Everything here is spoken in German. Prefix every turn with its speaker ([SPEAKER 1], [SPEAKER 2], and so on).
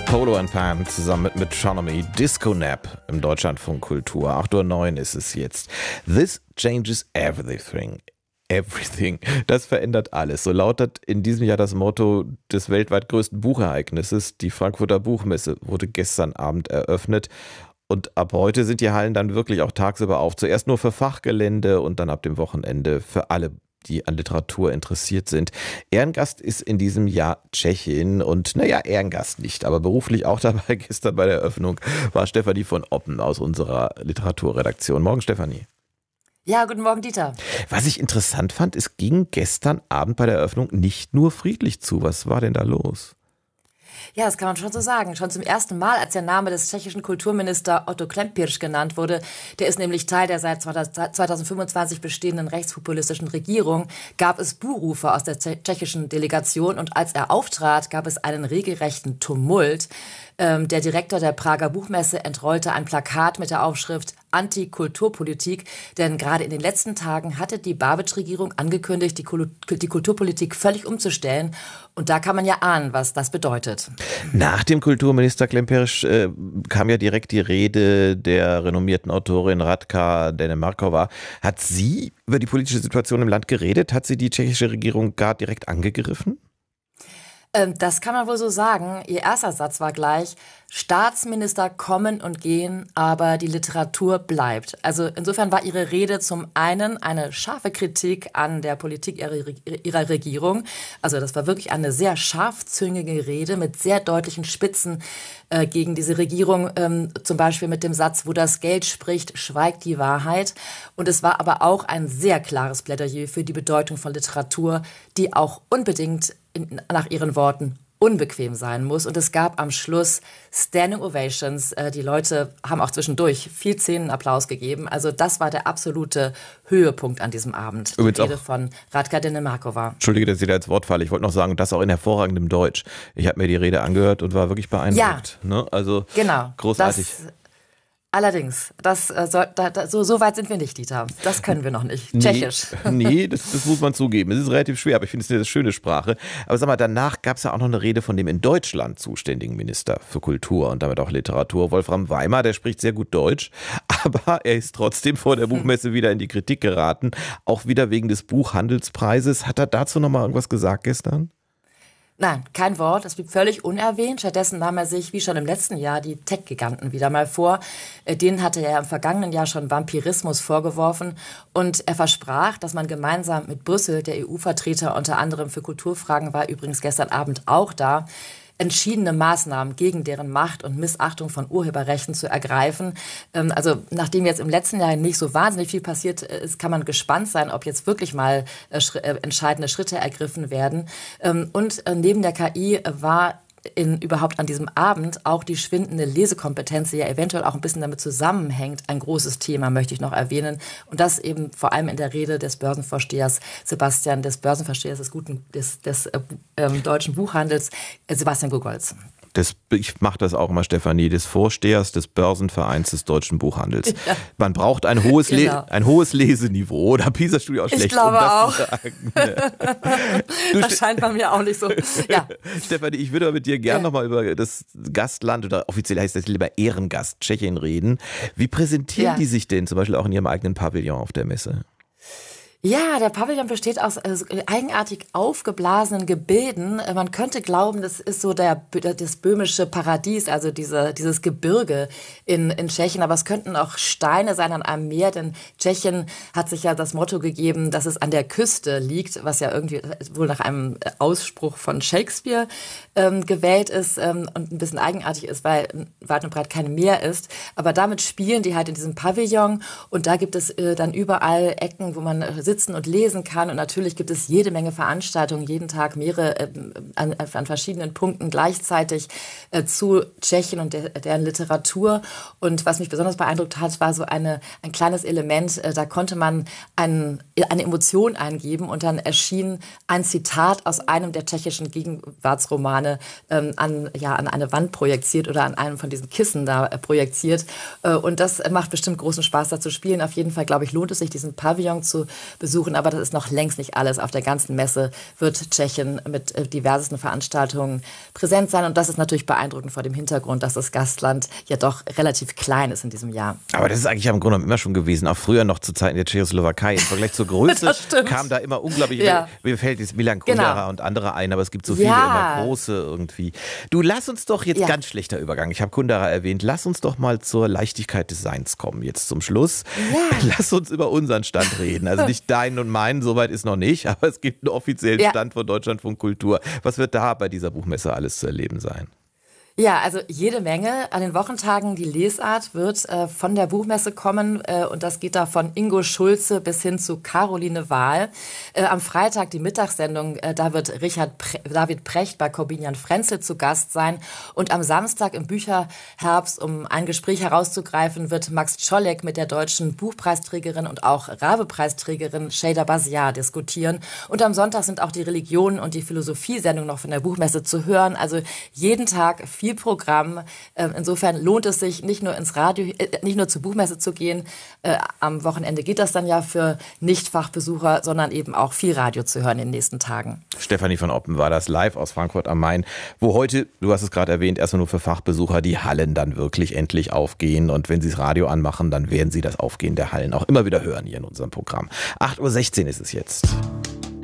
[SPEAKER 1] Polo and Pan zusammen mit Metronomy, Disco Nap im Deutschlandfunk Kultur. 8:09 Uhr ist es jetzt. This changes everything. Everything. Das verändert alles. So lautet in diesem Jahr das Motto des weltweit größten Buchereignisses. Die Frankfurter Buchmesse wurde gestern Abend eröffnet. Und ab heute sind die Hallen dann wirklich auch tagsüber auf. Zuerst nur für Fachgelände und dann ab dem Wochenende für alle, die an Literatur interessiert sind. Ehrengast ist in diesem Jahr Tschechin und Ehrengast nicht, aber beruflich auch dabei. Gestern bei der Eröffnung war Stefanie von Oppen aus unserer Literaturredaktion. Morgen, Stefanie.
[SPEAKER 2] Ja, guten Morgen, Dieter.
[SPEAKER 1] Was ich interessant fand, es ging gestern Abend bei der Eröffnung nicht nur friedlich zu. Was war denn da los?
[SPEAKER 2] Ja, das kann man schon so sagen. Schon zum ersten Mal, als der Name des tschechischen Kulturministers Otto Klempisch genannt wurde, der ist nämlich Teil der seit 2025 bestehenden rechtspopulistischen Regierung, gab es Buhrufe aus der tschechischen Delegation und als er auftrat, gab es einen regelrechten Tumult. Der Direktor der Prager Buchmesse entrollte ein Plakat mit der Aufschrift Anti-Kulturpolitik, denn gerade in den letzten Tagen hatte die Babiš-Regierung angekündigt, die Kulturpolitik völlig umzustellen. Und da kann man ja ahnen, was das bedeutet.
[SPEAKER 1] Nach dem Kulturminister Klempisch kam ja direkt die Rede der renommierten Autorin Radka Denemarkova. Hat sie über die politische Situation im Land geredet? Hat sie die tschechische Regierung gar direkt angegriffen?
[SPEAKER 2] Das kann man wohl so sagen. Ihr erster Satz war gleich: Staatsminister kommen und gehen, aber die Literatur bleibt. Also insofern war ihre Rede zum einen eine scharfe Kritik an der Politik ihrer Regierung. Also das war wirklich eine sehr scharfzüngige Rede mit sehr deutlichen Spitzen gegen diese Regierung. Zum Beispiel mit dem Satz, wo das Geld spricht, schweigt die Wahrheit. Und es war aber auch ein sehr klares Plädoyer für die Bedeutung von Literatur, die auch unbedingt nach ihren Worten unbequem sein muss. Und es gab am Schluss Standing Ovations. Die Leute haben auch zwischendurch viel Szenenapplaus gegeben. Also das war der absolute Höhepunkt an diesem Abend. Die Rede von Radka Denemarkova.
[SPEAKER 1] Entschuldige, dass ich da ins Wort falle. Ich wollte noch sagen, das auch in hervorragendem Deutsch. Ich habe mir die Rede angehört und war wirklich beeindruckt.
[SPEAKER 2] Ja,
[SPEAKER 1] ne? Also
[SPEAKER 2] genau.
[SPEAKER 1] Großartig.
[SPEAKER 2] Allerdings, so weit sind wir nicht, Dieter. Das können wir noch nicht. Tschechisch.
[SPEAKER 1] Nee, das muss man zugeben. Es ist relativ schwer, aber ich finde es eine schöne Sprache. Aber sag mal, danach gab es ja auch noch eine Rede von dem in Deutschland zuständigen Minister für Kultur und damit auch Literatur, Wolfram Weimar. Der spricht sehr gut Deutsch, aber er ist trotzdem vor der Buchmesse wieder in die Kritik geraten. Auch wieder wegen des Buchhandelspreises. Hat er dazu noch mal irgendwas gesagt gestern?
[SPEAKER 2] Nein, kein Wort. Das blieb völlig unerwähnt. Stattdessen nahm er sich, wie schon im letzten Jahr, die Tech-Giganten wieder mal vor. Denen hatte er im vergangenen Jahr schon Vampirismus vorgeworfen. Und er versprach, dass man gemeinsam mit Brüssel, der EU-Vertreter unter anderem für Kulturfragen war übrigens gestern Abend auch da, entschiedene Maßnahmen gegen deren Macht und Missachtung von Urheberrechten zu ergreifen. Also nachdem jetzt im letzten Jahr nicht so wahnsinnig viel passiert ist, kann man gespannt sein, ob jetzt wirklich mal entscheidende Schritte ergriffen werden. Und neben der KI war überhaupt an diesem Abend auch die schwindende Lesekompetenz, die ja eventuell auch ein bisschen damit zusammenhängt, ein großes Thema, möchte ich noch erwähnen. Und das eben vor allem in der Rede des Börsenvorstehers Sebastian, des deutschen Buchhandels, Sebastian Gogolz.
[SPEAKER 1] Ich mache das auch immer, Stefanie, des Vorstehers des Börsenvereins des deutschen Buchhandels. Ja. Man braucht ein hohes Leseniveau oder PISA-Studie auch schlecht.
[SPEAKER 2] Ich glaube auch. Das scheint bei mir auch nicht so. Ja.
[SPEAKER 1] Stefanie, ich würde mit dir gerne nochmal über das Gastland oder offiziell heißt das lieber Ehrengast Tschechien reden. Wie präsentieren die sich denn zum Beispiel auch in ihrem eigenen Pavillon auf der Messe?
[SPEAKER 2] Ja, der Pavillon besteht aus eigenartig aufgeblasenen Gebilden. Man könnte glauben, das ist so das böhmische Paradies, also dieses Gebirge in Tschechien. Aber es könnten auch Steine sein an einem Meer, denn Tschechien hat sich ja das Motto gegeben, dass es an der Küste liegt, was ja irgendwie wohl nach einem Ausspruch von Shakespeare gewählt ist und ein bisschen eigenartig ist, weil weit und breit kein Meer ist. Aber damit spielen die halt in diesem Pavillon und da gibt es dann überall Ecken, wo man sitzen und lesen kann. Und natürlich gibt es jede Menge Veranstaltungen, jeden Tag mehrere an verschiedenen Punkten gleichzeitig zu Tschechien und deren Literatur. Und was mich besonders beeindruckt hat, war so ein kleines Element, da konnte man eine Emotion eingeben und dann erschien ein Zitat aus einem der tschechischen Gegenwartsromane an eine Wand projiziert oder an einem von diesen Kissen da projiziert. Und das macht bestimmt großen Spaß, da zu spielen. Auf jeden Fall, glaube ich, lohnt es sich, diesen Pavillon zu besuchen. Aber das ist noch längst nicht alles. Auf der ganzen Messe wird Tschechien mit diversesten Veranstaltungen präsent sein. Und das ist natürlich beeindruckend vor dem Hintergrund, dass das Gastland ja doch relativ klein ist in diesem Jahr.
[SPEAKER 1] Aber das ist eigentlich im Grunde immer schon gewesen, auch früher noch zu Zeiten der Tschechoslowakei. Im Vergleich zur Größe kam da immer unglaublich, mir fällt jetzt Milan Kundera und andere ein, aber es gibt so viele immer große irgendwie. Du, lass uns doch jetzt ganz schlechter Übergang. Ich habe Kundera erwähnt. Lass uns doch mal zur Leichtigkeit des Seins kommen. Jetzt zum Schluss. Ja. Lass uns über unseren Stand reden. Also nicht deinen und meinen, soweit ist noch nicht, aber es gibt einen offiziellen Stand von Deutschlandfunk Kultur. Was wird da bei dieser Buchmesse alles zu erleben sein?
[SPEAKER 2] Ja, also jede Menge. An den Wochentagen die Lesart wird von der Buchmesse kommen und das geht da von Ingo Schulze bis hin zu Caroline Wahl. Am Freitag die Mittagssendung, da wird David Precht bei Corbinian Frenzel zu Gast sein und am Samstag im Bücherherbst, um ein Gespräch herauszugreifen, wird Max Czolek mit der deutschen Buchpreisträgerin und auch Rabe-Preisträgerin Şeyda Basiar diskutieren und am Sonntag sind auch die Religion und die Philosophie-Sendung noch von der Buchmesse zu hören. Also jeden Tag viel Programm. Insofern lohnt es sich, nicht nur ins Radio, nicht nur zur Buchmesse zu gehen. Am Wochenende geht das dann ja für Nicht-Fachbesucher, sondern eben auch viel Radio zu hören in den nächsten Tagen.
[SPEAKER 1] Stefanie von Oppen war das live aus Frankfurt am Main, wo heute, du hast es gerade erwähnt, erstmal nur für Fachbesucher die Hallen dann wirklich endlich aufgehen. Und wenn sie das Radio anmachen, dann werden sie das Aufgehen der Hallen auch immer wieder hören hier in unserem Programm. 8:16 Uhr ist es jetzt.